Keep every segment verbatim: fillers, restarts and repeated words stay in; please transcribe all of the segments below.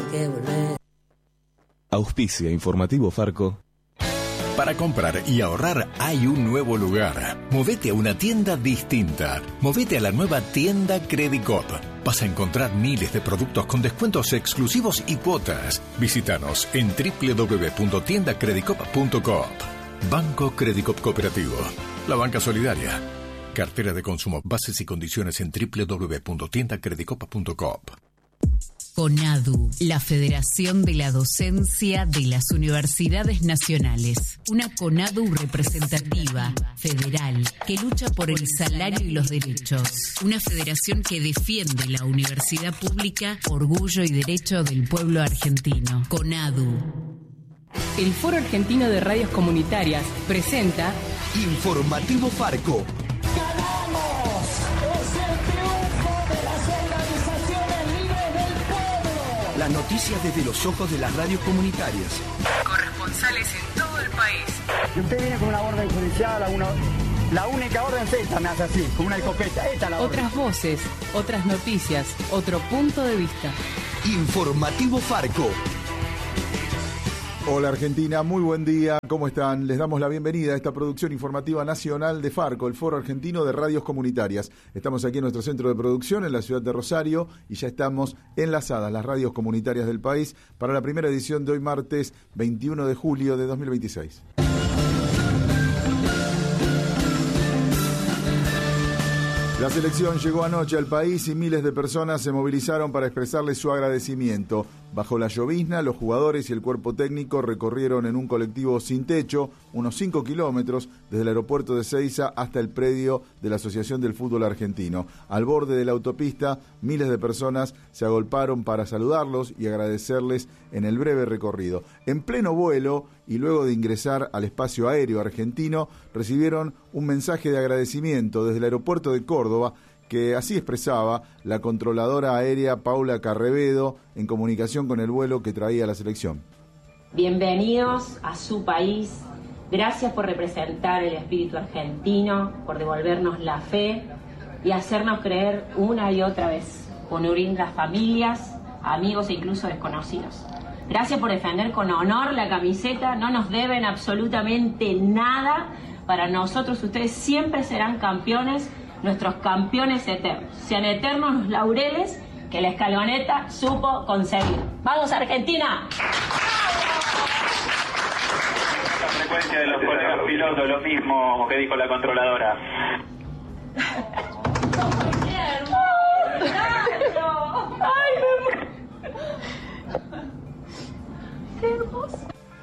que volver. Auspicia Informativo Farco. Para comprar y ahorrar hay un nuevo lugar. Movete a una tienda distinta. Movete a la nueva tienda Credicop. Vas a encontrar miles de productos con descuentos exclusivos y cuotas. Visítanos en doble u doble u doble u punto tienda credicop punto coop. Banco Credicop Cooperativo. La banca solidaria. Cartera de consumo. Bases y condiciones en doble u doble u doble u punto tienda credicop punto coop. CONADU, la Federación de la Docencia de las Universidades Nacionales. Una CONADU representativa, federal, que lucha por el salario y los derechos. Una federación que defiende la universidad pública, orgullo y derecho del pueblo argentino. CONADU. El Foro Argentino de Radios Comunitarias presenta Informativo Farco. Las noticias desde los ojos de las radios comunitarias. corresponsales en todo el país. Si usted viene con una orden judicial, una, la única orden es esta, me hace así, con una escopeta. Esta es la orden. Otras voces, otras noticias, otro punto de vista. Informativo Farco. Hola Argentina, muy buen día, ¿cómo están? Les damos la bienvenida a esta producción informativa nacional de Farco, el Foro Argentino de Radios Comunitarias. Estamos aquí en nuestro centro de producción en la ciudad de Rosario y ya estamos enlazadas las radios comunitarias del país para la primera edición de hoy martes veintiuno de julio de dos mil veintiséis. La selección llegó anoche al país y miles de personas se movilizaron para expresarle su agradecimiento. Bajo la llovizna, los jugadores y el cuerpo técnico recorrieron en un colectivo sin techo unos cinco kilómetros desde el aeropuerto de Ezeiza hasta el predio de la Asociación del Fútbol Argentino. Al borde de la autopista, miles de personas se agolparon para saludarlos y agradecerles en el breve recorrido. En pleno vuelo y luego de ingresar al espacio aéreo argentino, recibieron un mensaje de agradecimiento desde el aeropuerto de Córdoba, que así expresaba la controladora aérea Paula Carrevedo en comunicación con el vuelo que traía la selección. Bienvenidos a su país, gracias por representar el espíritu argentino, por devolvernos la fe y hacernos creer una y otra vez, por unir las familias, amigos e incluso desconocidos. Gracias por defender con honor la camiseta, no nos deben absolutamente nada, para nosotros ustedes siempre serán campeones, nuestros campeones eternos. Sean eternos los laureles que la escaloneta supo conseguir. ¡Vamos, Argentina! La frecuencia de los colegas pilotos, lo mismo que dijo la controladora. ¡Ay, me... ¡Qué hermoso!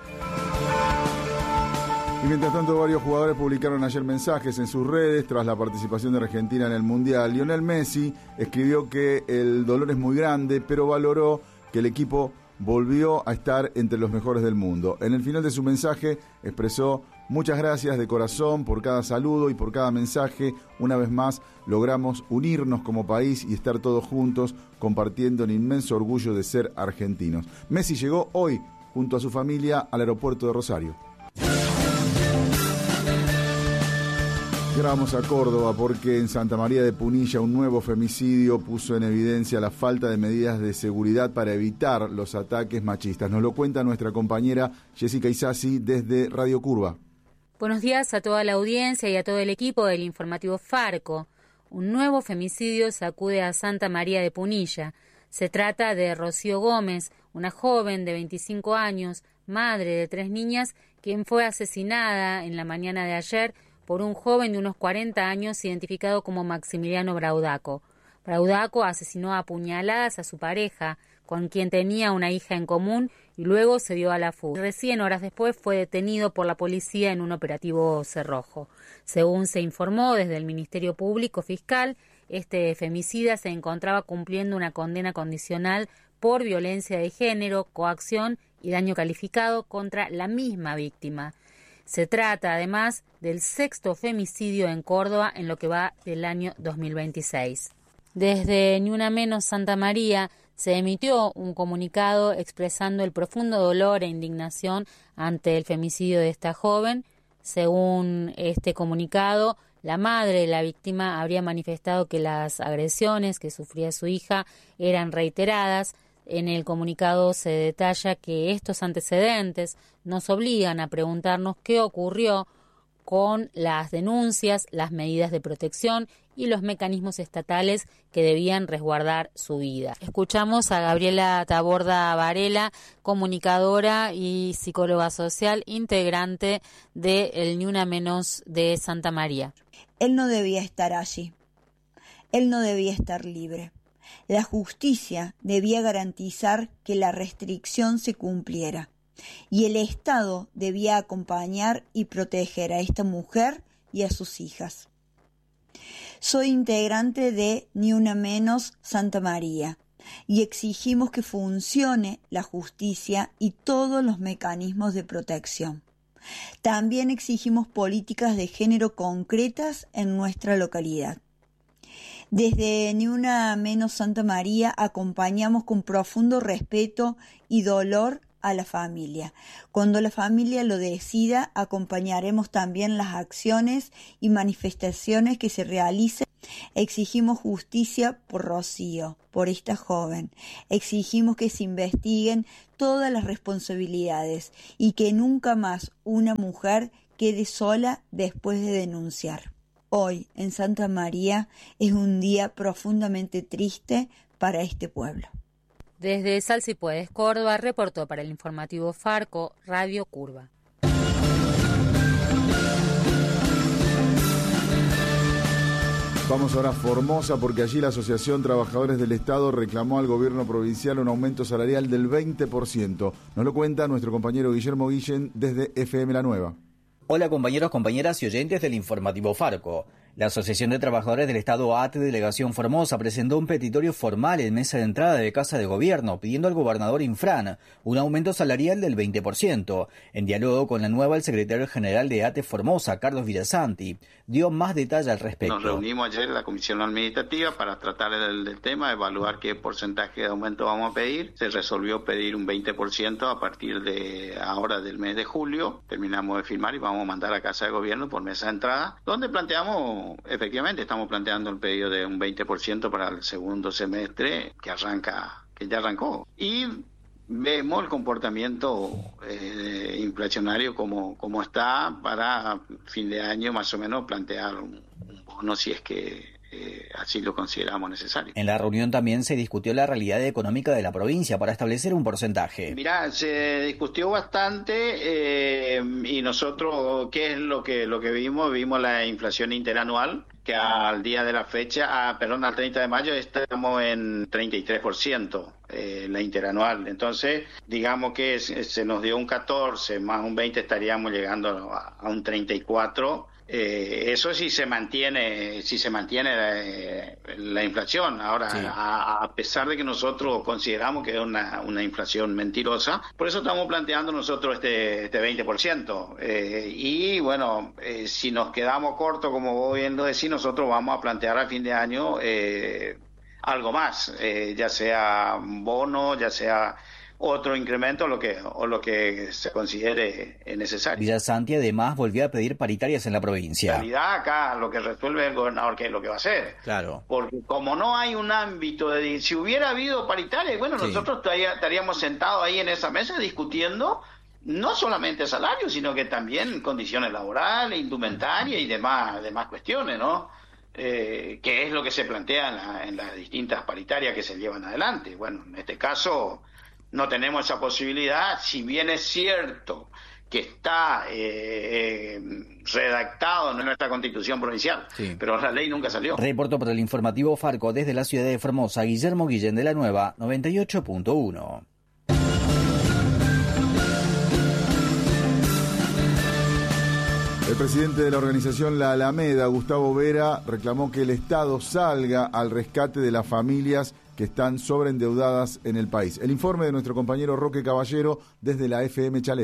Y mientras tanto, varios jugadores publicaron ayer mensajes en sus redes tras la participación de Argentina en el Mundial. Lionel Messi escribió que el dolor es muy grande, pero valoró que el equipo volvió a estar entre los mejores del mundo. En el final de su mensaje expresó: muchas gracias de corazón por cada saludo y por cada mensaje. Una vez más logramos unirnos como país y estar todos juntos compartiendo el inmenso orgullo de ser argentinos. Messi llegó hoy junto a su familia al aeropuerto de Rosario. Y ahora vamos a Córdoba porque en Santa María de Punilla un nuevo femicidio puso en evidencia la falta de medidas de seguridad para evitar los ataques machistas. Nos lo cuenta nuestra compañera Jessica Isasi desde Radio Curva. Buenos días a toda la audiencia y a todo el equipo del informativo Farco. Un nuevo femicidio sacude a Santa María de Punilla. Se trata de Rocío Gómez, una joven de veinticinco años, madre de tres niñas, quien fue asesinada en la mañana de ayer por un joven de unos cuarenta años identificado como Maximiliano Braudaco. Braudaco asesinó a puñaladas a su pareja, con quien tenía una hija en común, y luego se dio a la fuga. Recién horas después fue detenido por la policía en un operativo cerrojo. Según se informó desde el Ministerio Público Fiscal, este femicida se encontraba cumpliendo una condena condicional por violencia de género, coacción y daño calificado contra la misma víctima. Se trata, además, del sexto femicidio en Córdoba en lo que va del año dos mil veintiséis. Desde Ni Una Menos Santa María se emitió un comunicado expresando el profundo dolor e indignación ante el femicidio de esta joven. Según este comunicado, la madre de la víctima habría manifestado que las agresiones que sufría su hija eran reiteradas. En el comunicado se detalla que estos antecedentes nos obligan a preguntarnos qué ocurrió con las denuncias, las medidas de protección y los mecanismos estatales que debían resguardar su vida. Escuchamos a Gabriela Taborda Varela, comunicadora y psicóloga social, integrante de el Ni Una Menos de Santa María. Él no debía estar allí. Él no debía estar libre. La justicia debía garantizar que la restricción se cumpliera. Y el Estado debía acompañar y proteger a esta mujer y a sus hijas. Soy integrante de Ni Una Menos Santa María y exigimos que funcione la justicia y todos los mecanismos de protección. También exigimos políticas de género concretas en nuestra localidad. Desde Ni Una Menos Santa María acompañamos con profundo respeto y dolor a la familia. Cuando la familia lo decida, acompañaremos también las acciones y manifestaciones que se realicen. Exigimos justicia por Rocío, por esta joven. Exigimos que se investiguen todas las responsabilidades y que nunca más una mujer quede sola después de denunciar. Hoy, en Santa María, es un día profundamente triste para este pueblo. Desde Sal Si Puedes, Córdoba, reportó para el informativo Farco, Radio Curva. Vamos ahora a Formosa porque allí la Asociación Trabajadores del Estado reclamó al gobierno provincial un aumento salarial del veinte por ciento. Nos lo cuenta nuestro compañero Guillermo Guillén desde F M La Nueva. Hola compañeros, compañeras y oyentes del informativo Farco. La Asociación de Trabajadores del Estado A T E Delegación Formosa presentó un petitorio formal en mesa de entrada de Casa de Gobierno pidiendo al gobernador Infran un aumento salarial del veinte por ciento. En diálogo con la nueva, el secretario general de A T E Formosa, Carlos Villasanti, dio más detalle al respecto. Nos reunimos ayer en la comisión administrativa para tratar el, el tema, evaluar qué porcentaje de aumento vamos a pedir. Se resolvió pedir un veinte por ciento a partir de ahora del mes de julio. Terminamos de firmar y vamos a mandar a Casa de Gobierno por mesa de entrada, donde planteamos, efectivamente, estamos planteando el pedido de un veinte por ciento para el segundo semestre que arranca, que ya arrancó. Y vemos el comportamiento eh, inflacionario como, como está para fin de año, más o menos plantear un, un bono si es que Eh, así lo consideramos necesario. En la reunión también se discutió la realidad económica de la provincia para establecer un porcentaje. Mirá, se discutió bastante eh, y nosotros, ¿qué es lo que lo que vimos? Vimos la inflación interanual, que al día de la fecha, ah, perdón, al treinta de mayo estamos en treinta y tres por ciento eh, la interanual. Entonces, digamos que se, se nos dio un catorce, más un veinte, estaríamos llegando a, a un treinta y cuatro. Eh, eso sí se mantiene, si se mantiene eh, la inflación. Ahora, sí. a, a pesar de que nosotros consideramos que es una, una inflación mentirosa, por eso estamos planteando nosotros este, este veinte por ciento. Eh, y bueno, eh, si nos quedamos cortos, como vos bien lo decís, nosotros vamos a plantear a fin de año eh, algo más, eh, ya sea bono, ya sea otro incremento lo que o lo que se considere necesario. Villasanti además volvió a pedir paritarias en la provincia. En realidad acá lo que resuelve el gobernador qué es lo que va a hacer. Claro. Porque como no hay un ámbito de... Si hubiera habido paritarias, bueno, sí. nosotros estaríamos sentados ahí en esa mesa discutiendo no solamente salario, sino que también condiciones laborales, indumentaria y demás, demás cuestiones, ¿no? Eh, que es lo que se plantea en, la, en las distintas paritarias que se llevan adelante. Bueno, en este caso no tenemos esa posibilidad, si bien es cierto que está eh, eh, redactado en nuestra Constitución provincial, sí. pero la ley nunca salió. Reportó para el informativo Farco desde la ciudad de Formosa, Guillermo Guillén de la Nueva, noventa y ocho punto uno. El presidente de la organización La Alameda, Gustavo Vera, reclamó que el Estado salga al rescate de las familias que están sobreendeudadas en el país. El informe de nuestro compañero Roque Caballero desde la F M Chalet.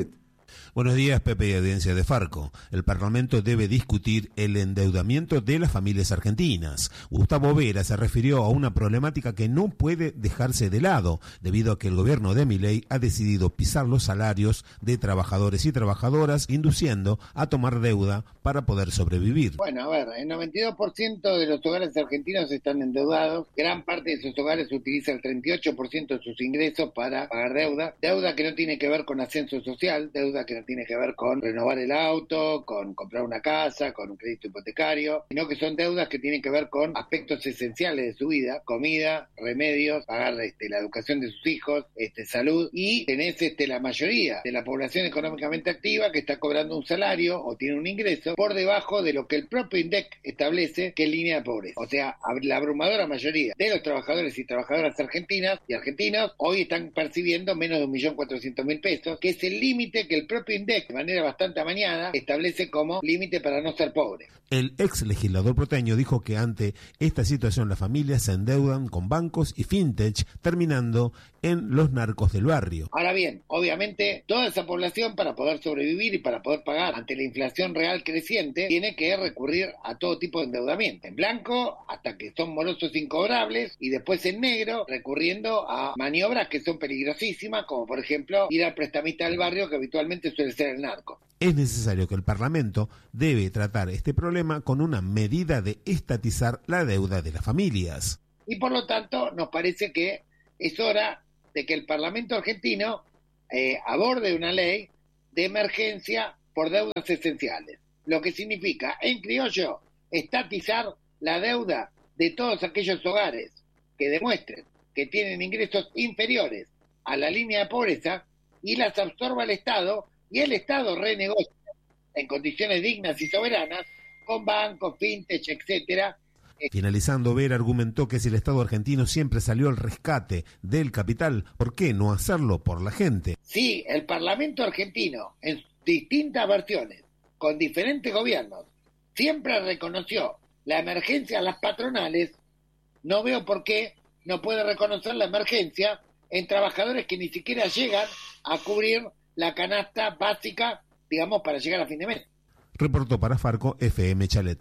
Buenos días, Pepe y audiencia de Farco. El Parlamento debe discutir el endeudamiento de las familias argentinas. Gustavo Vera se refirió a una problemática que no puede dejarse de lado, debido a que el gobierno de Milei ha decidido pisar los salarios de trabajadores y trabajadoras, induciendo a tomar deuda para poder sobrevivir. Bueno, a ver, el noventa y dos por ciento de los hogares argentinos están endeudados. Gran parte de esos hogares utiliza el treinta y ocho por ciento de sus ingresos para pagar deuda. Deuda que no tiene que ver con ascenso social, deuda que no tiene que ver con renovar el auto, con comprar una casa, con un crédito hipotecario, sino que son deudas que tienen que ver con aspectos esenciales de su vida: comida, remedios, pagar este, la educación de sus hijos, este, salud, y tenés este, la mayoría de la población económicamente activa que está cobrando un salario o tiene un ingreso por debajo de lo que el propio INDEC establece que es línea de pobreza. O sea, la abrumadora mayoría de los trabajadores y trabajadoras argentinas y argentinos hoy están percibiendo menos de un millón cuatrocientos mil pesos, que es el límite que el propio INDEC, de manera bastante amañada, establece como límite para no ser pobre. El ex legislador porteño dijo que ante esta situación las familias se endeudan con bancos y fintech, terminando en los narcos del barrio. Ahora bien, obviamente toda esa población, para poder sobrevivir y para poder pagar ante la inflación real creciente, tiene que recurrir a todo tipo de endeudamiento, en blanco hasta que son morosos incobrables, y después en negro recurriendo a maniobras que son peligrosísimas, como por ejemplo ir al prestamista del barrio, que habitualmente suele ser el narco. Es necesario que el Parlamento debe tratar este problema con una medida de estatizar la deuda de las familias. Y por lo tanto nos parece que es hora de que el Parlamento argentino eh, aborde una ley de emergencia por deudas esenciales, lo que significa, en criollo, estatizar la deuda de todos aquellos hogares que demuestren que tienen ingresos inferiores a la línea de pobreza y las absorba el Estado, y el Estado renegocia en condiciones dignas y soberanas con bancos, fintech, etcétera. Finalizando, Vera argumentó que si el Estado argentino siempre salió al rescate del capital, ¿por qué no hacerlo por la gente? Sí, el Parlamento argentino, en distintas versiones, con diferentes gobiernos, siempre reconoció la emergencia a las patronales. No veo por qué no puede reconocer la emergencia en trabajadores que ni siquiera llegan a cubrir la canasta básica, digamos, para llegar a fin de mes. Reportó para Farco F M Chalet.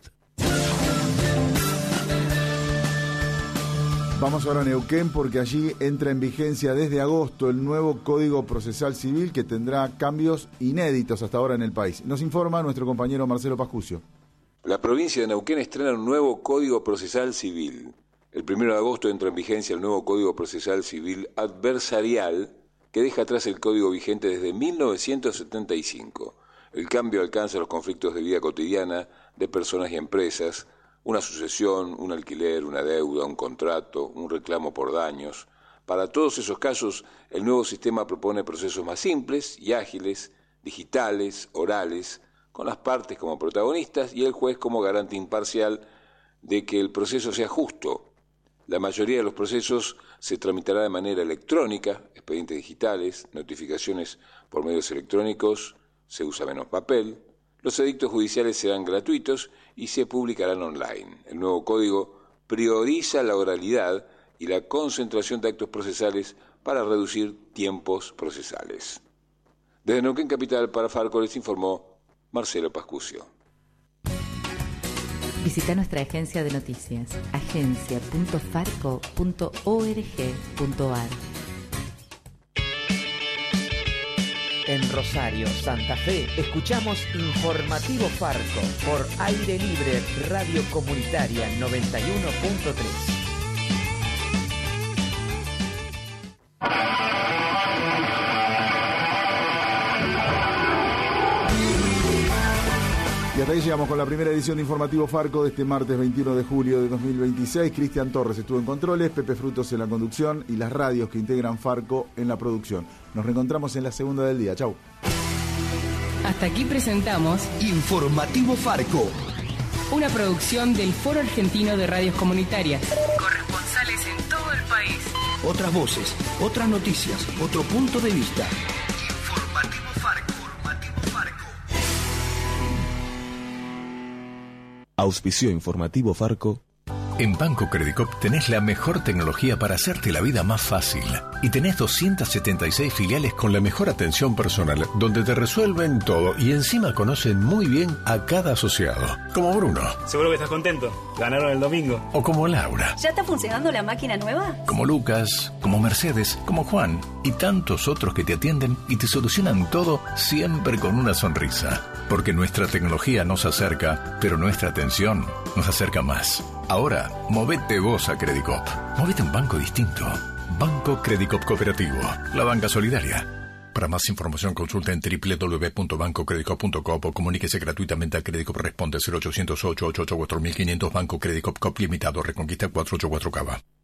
Vamos ahora a Neuquén, porque allí entra en vigencia desde agosto el nuevo Código Procesal Civil, que tendrá cambios inéditos hasta ahora en el país. Nos informa nuestro compañero Marcelo Pascucio. La provincia de Neuquén estrena un nuevo Código Procesal Civil. El primero de agosto entra en vigencia el nuevo Código Procesal Civil adversarial, que deja atrás el código vigente desde mil novecientos setenta y cinco. El cambio alcanza los conflictos de vida cotidiana de personas y empresas, una sucesión, un alquiler, una deuda, un contrato, un reclamo por daños. Para todos esos casos, el nuevo sistema propone procesos más simples y ágiles, digitales, orales, con las partes como protagonistas y el juez como garante imparcial de que el proceso sea justo. La mayoría de los procesos se tramitará de manera electrónica, expedientes digitales, notificaciones por medios electrónicos, se usa menos papel. Los edictos judiciales serán gratuitos y se publicarán online. El nuevo código prioriza la oralidad y la concentración de actos procesales para reducir tiempos procesales. Desde Neuquén Capital para Farco les informó Marcelo Pascucio. Visita nuestra agencia de noticias, agencia punto farco punto org punto ar. En Rosario, Santa Fe, escuchamos Informativo Farco por Aire Libre Radio Comunitaria noventa y uno punto tres. Y hasta ahí llegamos con la primera edición de Informativo Farco de este martes veintiuno de julio de dos mil veintiséis. Cristian Torres estuvo en controles, Pepe Frutos en la conducción y las radios que integran Farco en la producción. Nos reencontramos en la segunda del día. Chau. Hasta aquí presentamos Informativo Farco, una producción del Foro Argentino de Radios Comunitarias. Corresponsales en todo el país. otras voces, otras noticias, otro punto de vista. Informativo Farco. Informativo Farco. Auspició Informativo Farco En Banco Credicop tenés la mejor tecnología para hacerte la vida más fácil. Y tenés doscientas setenta y seis filiales con la mejor atención personal, donde te resuelven todo y encima conocen muy bien a cada asociado. Como Bruno. Seguro que estás contento. Ganaron el domingo. O como Laura. ¿Ya está funcionando la máquina nueva? Como Lucas, como Mercedes, como Juan y tantos otros que te atienden y te solucionan todo siempre con una sonrisa. Porque nuestra tecnología nos acerca, pero nuestra atención nos acerca más. Ahora, movete vos a Credicop. Movete a un banco distinto. Banco Credicop Cooperativo. La banca solidaria. Para más información consulta en doble u doble u doble u punto banco credicop punto com o comuníquese gratuitamente a Credicop Responde cero ochocientos ocho ocho ocho cuatro mil quinientos Banco Credicop Cop Limitado Reconquista cuatrocientos ochenta y cuatro Cava.